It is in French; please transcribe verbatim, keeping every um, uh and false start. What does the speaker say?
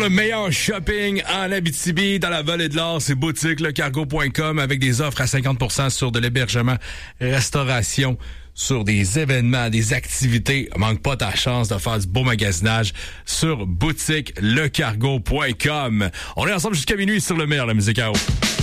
le meilleur shopping en Abitibi, dans la vallée de l'Or, c'est boutique le cargo point com avec des offres à cinquante pour cent sur de l'hébergement, restauration, sur des événements, des activités. Manque pas ta chance de faire du beau magasinage sur boutique le cargo point com. On est ensemble jusqu'à minuit sur le meilleur, la musique à eau.